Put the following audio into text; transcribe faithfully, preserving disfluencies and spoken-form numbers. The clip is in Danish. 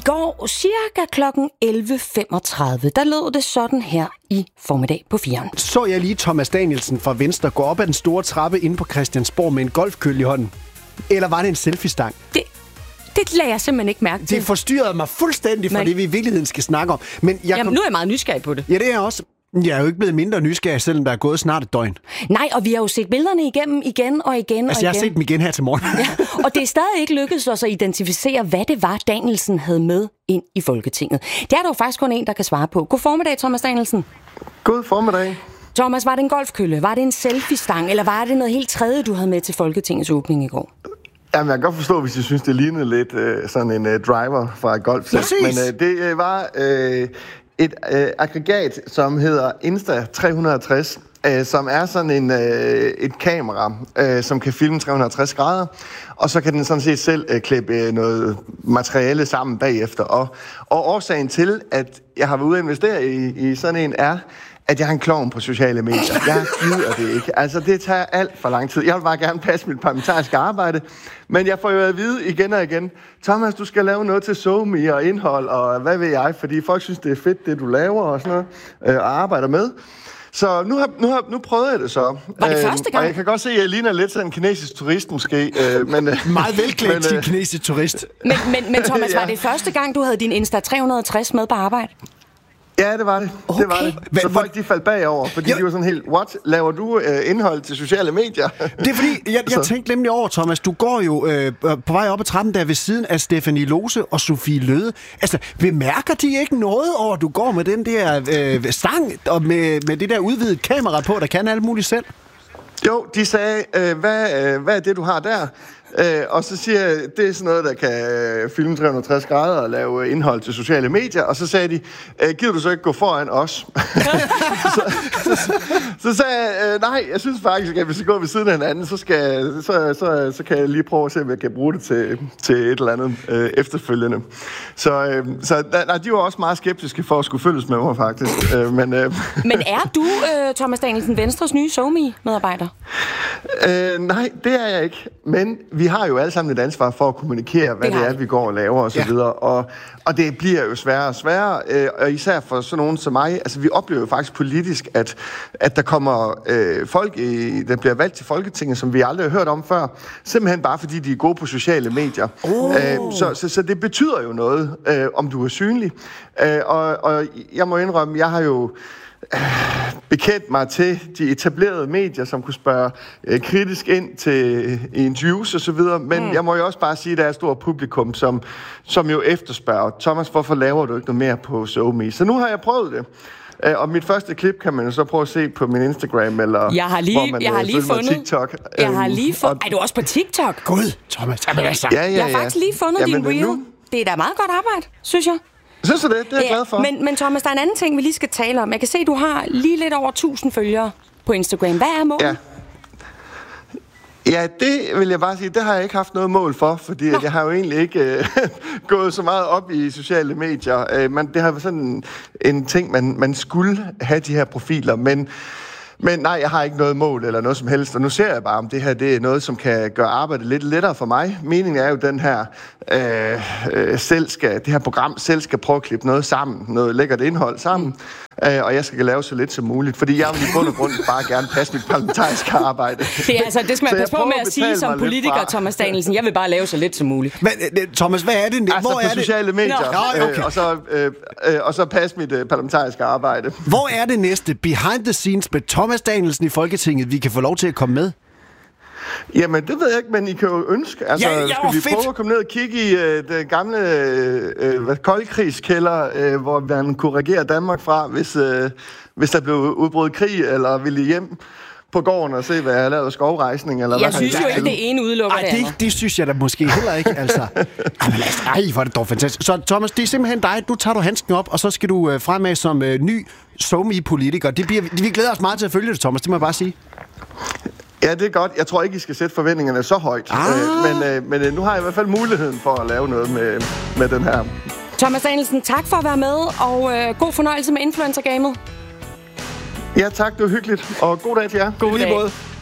går cirka klokken elleve femogtredive, der lød det sådan her i formiddag på firen. Så jeg lige Thomas Danielsen fra Venstre gå op ad den store trappe inde på Christiansborg med en golfkølle i hånden? Eller var det en selfie-stang? Det, det lader jeg simpelthen ikke mærke til. Det forstyrrede mig fuldstændig fra Nej. det, vi i virkeligheden skal snakke om. Men jeg Jamen, kom... nu er jeg meget nysgerrig på det. Ja, det er jeg også. Jeg er jo ikke blevet mindre nysgerrig, selvom der er gået snart et døgn. Nej, og vi har jo set billederne igennem igen og igen Altså, og jeg har igen. set dem igen her til morgen. Ja, og det er stadig ikke lykkedes os at identificere, hvad det var, Danielsen havde med ind i Folketinget. Det er der jo faktisk kun en, der kan svare på. God formiddag, Thomas Danielsen. God formiddag. Thomas, var det en golfkølle? Var det en selfie-stang? Eller var det noget helt tredje, du havde med til Folketingets åbning i går? Jamen, jeg kan godt forstå, hvis jeg synes, det lignede lidt øh, sådan en øh, driver fra et golfsæt. Men øh, det øh, var øh, et øh, aggregat, som hedder Insta tre hundrede og tres, øh, som er sådan en, øh, et kamera, øh, som kan filme tre hundrede og tres grader, og så kan den sådan set selv øh, klippe øh, noget materiale sammen bagefter. Og, og årsagen til, at jeg har været ude at investere i, i sådan en, er, at jeg har en klovn på sociale medier. Jeg gider det ikke. Altså, det tager alt for lang tid. Jeg vil bare gerne passe mit parlamentariske arbejde, men jeg får jo at vide igen og igen, Thomas, du skal lave noget til SoMe og indhold, og hvad ved jeg, fordi folk synes, det er fedt, det du laver og sådan noget, øh, og arbejder med. Så nu, har, nu, har, nu prøvede jeg det så. Var det første gang? Og jeg kan godt se, at jeg ligner lidt sådan en kinesisk turist måske. Øh, men, Meget velklædt men, til en øh, kinesisk turist. Men, men, men Thomas, Ja. var det første gang, du havde din Insta tre hundrede og tres med på arbejde? Ja, det var det. Okay. Det var det. Hvad- Så folk, de faldt bagover, fordi Ja. de var sådan helt, what? Laver du øh, indhold til sociale medier? Det er fordi, jeg, jeg tænkte nemlig over, Thomas, du går jo øh, på vej op ad trappen der ved siden af Stephanie Lose og Sofie Løde. Altså, bemærker de ikke noget over, at du går med den der øh, stang og med, med det der udvidet kamera på, der kan alt muligt selv? Jo, de sagde, øh, hvad, øh, hvad er det, du har der? Øh, og så siger jeg, det er sådan noget, der kan øh, filme tre hundrede og tres grader og lave indhold til sociale medier. Og så sagde de, øh, gider du så ikke gå foran os? så, så, så sagde jeg, øh, nej, jeg synes faktisk, at hvis jeg går ved siden af hinanden, så, skal, så, så, så kan jeg lige prøve at se, om jeg kan bruge det til, til et eller andet øh, efterfølgende. Så, øh, så nej, de var også meget skeptiske for at skulle følges med mig, faktisk. Øh, men, øh, Men er du, øh, Thomas Danielsen, Venstres nye SoMe-medarbejder? Øh, nej, det er jeg ikke. Men vi har jo alle sammen et ansvar for at kommunikere, hvad Det det, har det er, vi går og laver og så Ja. videre. Og, og det bliver jo sværere og sværere, øh, og især for sådan nogen som mig. Altså, vi oplever jo faktisk politisk, at, at der kommer øh, folk, i, der bliver valgt til Folketinget, som vi aldrig har hørt om før. Simpelthen bare fordi, de er gode på sociale medier. Oh. Øh, så, så, så det betyder jo noget, øh, om du er synlig. Øh, og, og jeg må indrømme, jeg har jo bekendt mig til de etablerede medier, som kunne spørge øh, kritisk ind til interviews og så videre, men mm. jeg må jo også bare sige, at der er et stort publikum, som, som jo efterspørger, Thomas, hvorfor laver du ikke noget mere på SoMe? Så nu har jeg prøvet det. Øh, og mit første klip kan man jo så prøve at se på min Instagram, eller Jeg har lige, hvor man jeg har øh, lige følger mig fundet... TikTok. Jeg har Øhm, lige fundet... og- Ej, du er også på TikTok? Gud, Thomas. Jamen, altså. Ja, ja, ja. Jeg har faktisk lige fundet Jamen, din reel. nu- Det er da meget godt arbejde, synes jeg. Synes du det? Det er jeg glad for. Men, men Thomas, der er en anden ting, vi lige skal tale om. Jeg kan se, at du har lige lidt over tusind følgere på Instagram. Hvad er målet? Ja. Ja, det vil jeg bare sige, det har jeg ikke haft noget mål for, fordi at jeg har jo egentlig ikke øh, gået så meget op i sociale medier. Øh, man, det har været sådan en, en ting, man, man skulle have de her profiler, men, men nej, jeg har ikke noget mål eller noget som helst, og nu ser jeg bare, om det her det er noget, som kan gøre arbejdet lidt lettere for mig. Meningen er jo, den her, øh, øh, selv skal, det her program selv skal prøve at klippe noget sammen, noget lækkert indhold sammen, øh, og jeg skal lave så lidt som muligt, fordi jeg vil i bund og grund bare gerne passe mit parlamentariske arbejde. Det, er, altså, det skal Så man jeg passe på prøver med at at sige betale som mig lidt politiker, fra. Thomas Danielsen. Jeg vil bare lave så lidt som muligt. Men, øh, Thomas, hvad er det? Altså Hvor på er det? sociale medier, Nå, okay. øh, og, så, øh, øh, og så passe mit øh, parlamentariske arbejde. Hvor er det næste behind the scenes med Thomas Danielsen i Folketinget, vi kan få lov til at komme med? Jamen, det ved jeg ikke, men I kan jo ønske. Altså, Ja, ja, skal hvor vi fedt. prøve at komme ned og kigge i øh, den gamle øh, koldkrigskælder, øh, hvor man kunne regere Danmark fra, hvis, øh, hvis der blev udbrudt krig, eller ville I hjem på gården og se, hvad jeg har lavet skovrejsning? Eller Jeg hvad synes har jo I ikke, lavet? det ene udelukker Ej, det det, andet. det synes jeg da måske heller ikke, altså. Ej, men lad os, ej, hvor er det dog fantastisk. Så Thomas, det er simpelthen dig. Nu tager du handsken op, og så skal du øh, fremad som øh, ny SoMe-politiker. Det bliver, vi glæder os meget til at følge det, Thomas. Det må jeg bare sige. Ja, det er godt. Jeg tror ikke, I skal sætte forventningerne så højt. Ah. Øh, men øh, men øh, nu har jeg i hvert fald muligheden for at lave noget med, med den her. Thomas Danielsen, tak for at være med, og øh, god fornøjelse med influencer-gamet. Ja, tak. Det var hyggeligt. Og god dag til jer. God I lige dag. måde.